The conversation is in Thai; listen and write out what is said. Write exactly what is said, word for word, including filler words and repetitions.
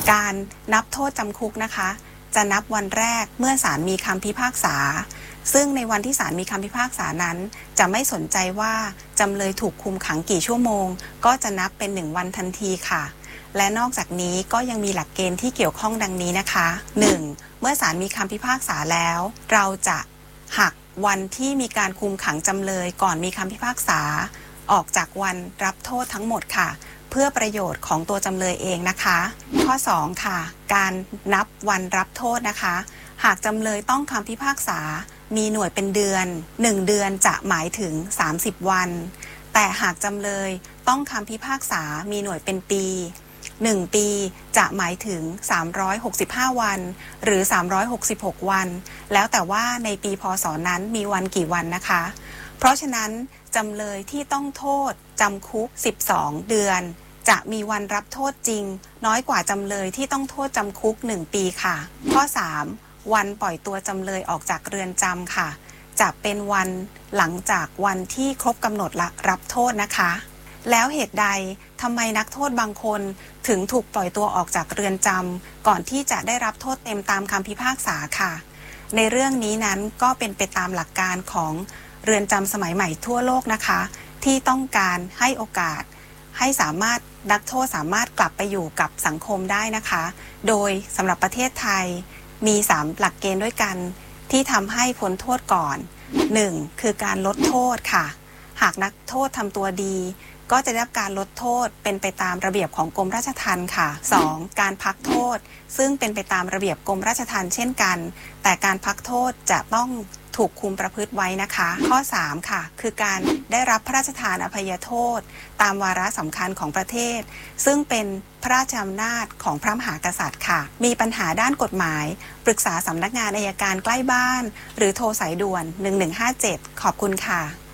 การนับโทษจำคุกนะคะจะนับวันแรกเมื่อศาลมีคำพิพากษาซึ่งในวันที่ศาลมีคำพิพากษานั้นจะไม่สนใจว่าจำเลยถูกคุมขังกี่ชั่วโมงก็จะนับเป็นหนึ่งวันทันทีค่ะและนอกจากนี้ก็ยังมีหลักเกณฑ์ที่เกี่ยวข้องดังนี้นะคะ หนึ่ง. เมื่อศาลมีคำพิพากษาแล้วเราจะหักวันที่มีการคุมขังจำเลยก่อนมีคำพิพากษาออกจากวันรับโทษทั้งหมดค่ะเพื่อประโยชน์ของตัวจำเลยเองนะคะข้อสองค่ะการนับวันรับโทษนะคะหากจำเลยต้องคำพิพากษามีหน่วยเป็นเดือนหนึ่งเดือนจะหมายถึงสามสิบวันแต่หากจำเลยต้องคำพิพากษามีหน่วยเป็นปีหนึ่งปีจะหมายถึงสามร้อยหกสิบห้าวันหรือสามร้อยหกสิบหกวันแล้วแต่ว่าในปีพ.ศ.นั้นมีวันกี่วันนะคะเพราะฉะนั้นจำเลยที่ต้องโทษจำคุกสิบสองเดือนจะมีวันรับโทษจริงน้อยกว่าจำเลยที่ต้องโทษจำคุกหนึ่งปีค่ะข้อสามวันปล่อยตัวจำเลยออกจากเรือนจำค่ะจะเป็นวันหลังจากวันที่ครบกำหนดรับโทษนะคะแล้วเหตุใดทำไมนักโทษบางคนถึงถูกปล่อยตัวออกจากเรือนจำก่อนที่จะได้รับโทษเต็มตามคำพิพากษาค่ะในเรื่องนี้นั้นก็เป็นไปตามหลักการของเรือนจำสมัยใหม่ทั่วโลกนะคะที่ต้องการให้โอกาสให้สามารถนักโทษสามารถกลับไปอยู่กับสังคมได้นะคะโดยสำหรับประเทศไทยมีสามหลักเกณฑ์ด้วยกันที่ทำให้พ้นโทษก่อนหนึ่งคือการลดโทษค่ะหากนักโทษทำตัวดีก็จะได้รับการลดโทษเป็นไปตามระเบียบของกรมราชทัณฑ์ค่ะ สอง. การพักโทษซึ่งเป็นไปตามระเบียบกรมราชทัณฑ์เช่นกันแต่การพักโทษจะต้องถูกคุมประพฤติไว้นะคะข้อสามค่ะคือการได้รับพระราชทานอภัยโทษตามวาระสำคัญของประเทศซึ่งเป็นพระราชอำนาจของพระมหากษัตริย์ค่ะมีปัญหาด้านกฎหมายปรึกษาสำนักงานอัยการใกล้บ้านหรือโทรสายด่วนหนึ่งหนึ่งห้าเจ็ดขอบคุณค่ะ